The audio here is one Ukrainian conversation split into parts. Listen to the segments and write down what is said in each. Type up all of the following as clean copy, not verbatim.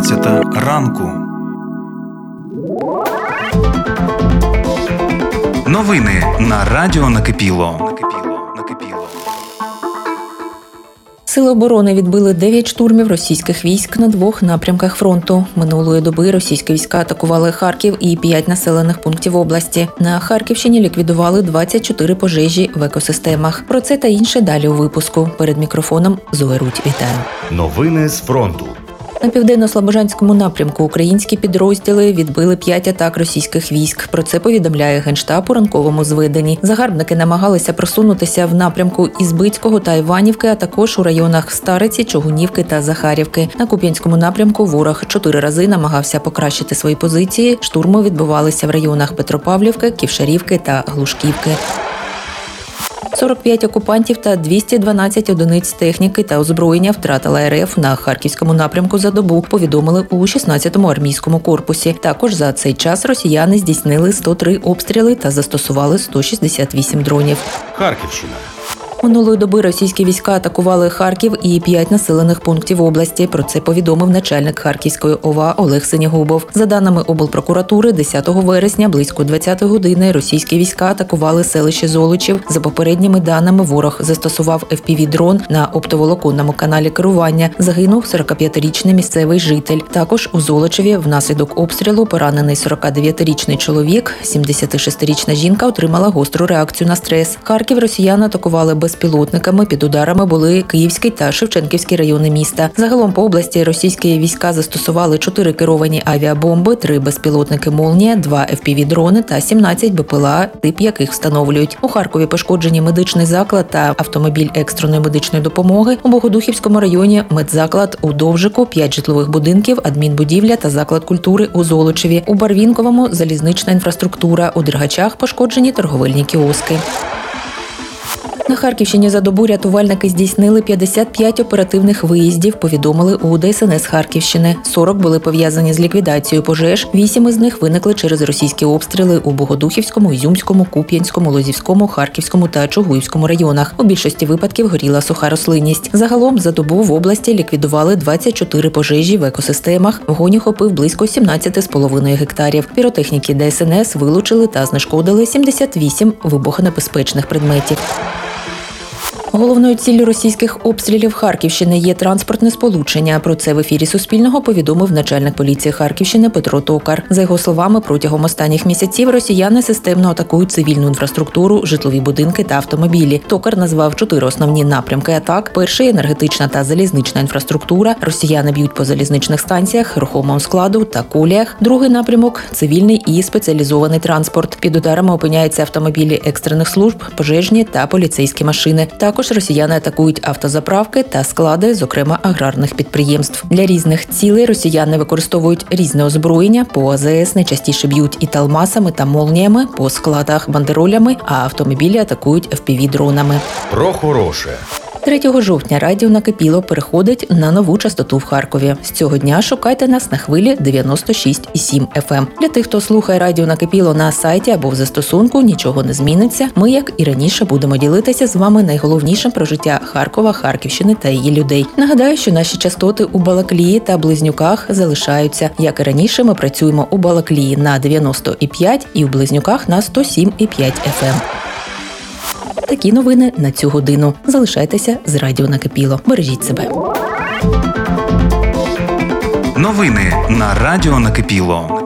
11 ранку. Новини на Радіо Накипіло. Сили оборони відбили 9 штурмів російських військ на 2 напрямках фронту. Минулої доби російські війська атакували Харків і 5 населених пунктів області. На Харківщині ліквідували 24 пожежі в екосистемах. Про це та інше далі у випуску. Перед мікрофоном Зоя Рудь. Вітаю. Новини з фронту. На південно-слобожанському напрямку українські підрозділи відбили 5 атак російських військ. Про це повідомляє Генштаб у ранковому зведенні. Загарбники намагалися просунутися в напрямку Ізбицького та Іванівки, а також у районах Стариці, Чугунівки та Захарівки. На Куп'янському напрямку ворог 4 рази намагався покращити свої позиції. Штурми відбувалися в районах Петропавлівки, Ківшарівки та Глушківки. 45 окупантів та 212 одиниць техніки та озброєння втратила РФ на Харківському напрямку за добу, повідомили у 16-му армійському корпусі. Також за цей час росіяни здійснили 103 обстріли та застосували 168 дронів. Харківщина. Минулої доби російські війська атакували Харків і 5 населених пунктів області. Про це повідомив начальник Харківської ОВА Олег Синігубов. За даними облпрокуратури, 10 вересня близько 20 години російські війська атакували селище Золочів. За попередніми даними, ворог застосував FPV-дрон на оптоволоконному каналі керування. Загинув 45-річний місцевий житель. Також у Золочеві внаслідок обстрілу поранений 49-річний чоловік, 76-річна жінка отримала гостру реакцію на стрес. Харків росіяни атакували безпілотниками. Під ударами були Київський та Шевченківський райони міста. Загалом по області російські війська застосували 4 керовані авіабомби, 3 безпілотники «Молнія», 2 FPV-дрони та 17 БПЛА, тип яких встановлюють. У Харкові пошкоджені медичний заклад та автомобіль екстреної медичної допомоги. У Богодухівському районі медзаклад у Довжику, 5 житлових будинків, адмінбудівля та заклад культури у Золочеві. У Барвінковому – залізнична інфраструктура. У Дергачах пошкоджені торговельні кіоски. На Харківщині за добу рятувальники здійснили 55 оперативних виїздів, повідомили у ДСНС Харківщини. 40 були пов'язані з ліквідацією пожеж, 8 із них виникли через російські обстріли у Богодухівському, Ізюмському, Куп'янському, Лозівському, Харківському та Чугуївському районах. У більшості випадків горіла суха рослинність. Загалом за добу в області ліквідували 24 пожежі в екосистемах. Вогонь охопив близько 17,5 гектарів. Піротехніки ДСНС вилучили та знешкодили 78 вибухонебезпечних предметів. Головною ціллю російських обстрілів Харківщини є транспортне сполучення. Про це в ефірі Суспільного повідомив начальник поліції Харківщини Петро Токар. За його словами, протягом останніх місяців росіяни системно атакують цивільну інфраструктуру, житлові будинки та автомобілі. Токар назвав 4 основні напрямки атак. Перший – енергетична та залізнична інфраструктура. Росіяни б'ють по залізничних станціях, рухомому складу та коліях. Другий напрямок – цивільний і спеціалізований транспорт. Під ударами опиняються автомобілі екстрених служб, пожежні та поліцейські машини. Також росіяни атакують автозаправки та склади, зокрема аграрних підприємств. Для різних цілей росіяни використовують різне озброєння. По АЗС найчастіше б'ють і талмасами та молніями, по складах бандеролями, а автомобілі атакують FPV-дронами. Про хороше. 3 жовтня Радіо Накипіло переходить на нову частоту в Харкові. З цього дня шукайте нас на хвилі 96,7 FM. Для тих, хто слухає Радіо Накипіло на сайті або в застосунку, нічого не зміниться. Ми, як і раніше, будемо ділитися з вами найголовнішим про життя Харкова, Харківщини та її людей. Нагадаю, що наші частоти у Балаклії та Близнюках залишаються. Як і раніше, ми працюємо у Балаклії на 90,5 і у Близнюках на 107,5 FM. Такі новини на цю годину. Залишайтеся з Радіо Накипіло. Бережіть себе. Новини на Радіо Накипіло.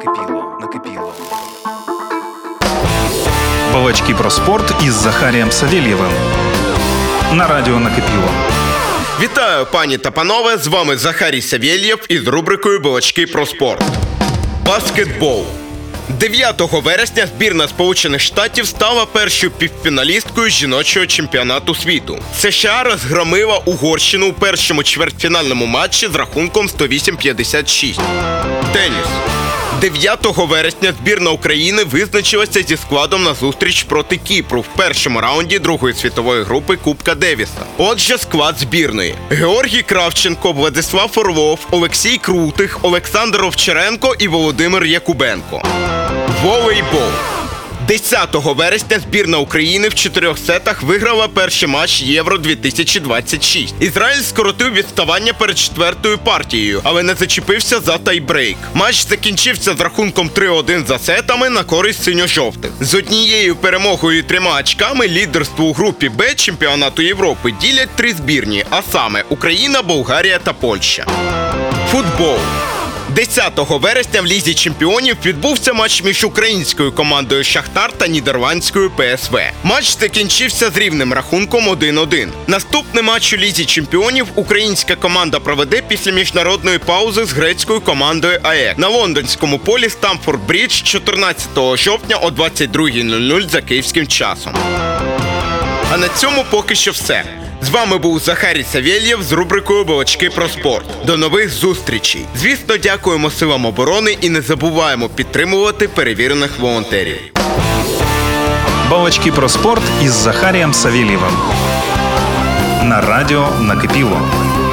Балачки про спорт із Захарієм Савєлєвим. На Радіо Накипіло. Вітаю, пані та панове! З вами Захарій Савєлєв із рубрикою «Балачки про спорт». Баскетбол. 9 вересня збірна Сполучених Штатів стала першою півфіналісткою жіночого чемпіонату світу. США розгромила Угорщину у першому чвертьфінальному матчі з рахунком 108-56. Теніс. 9 вересня збірна України визначилася зі складом на зустріч проти Кіпру в першому раунді Другої світової групи Кубка Девіса. Отже, склад збірної: Георгій Кравченко, Владислав Орлов, Олексій Крутих, Олександр Овчаренко і Володимир Якубенко. Волейбол. 10 вересня збірна України в 4 сетах виграла перший матч Євро-2026. Ізраїль скоротив відставання перед четвертою партією, але не зачепився за тайбрейк. Матч закінчився з рахунком 3-1 за сетами на користь синьо-жовтих. З однією перемогою і 3 очками лідерство у групі Б чемпіонату Європи ділять 3 збірні, а саме Україна, Болгарія та Польща. Футбол. 10 вересня в Лізі чемпіонів відбувся матч між українською командою «Шахтар» та нідерландською ПСВ. Матч закінчився з рівним рахунком 1-1. Наступний матч у Лізі чемпіонів українська команда проведе після міжнародної паузи з грецькою командою АЕК на лондонському полі Стамфорд-Брідж 14 жовтня о 22:00 за київським часом. А на цьому поки що все. З вами був Захарій Савєлєв з рубрикою «Балачки про спорт». До нових зустрічей! Звісно, дякуємо силам оборони і не забуваємо підтримувати перевірених волонтерів. Балачки про спорт із Захарієм Савєлєвим. На радіо «Накипіло».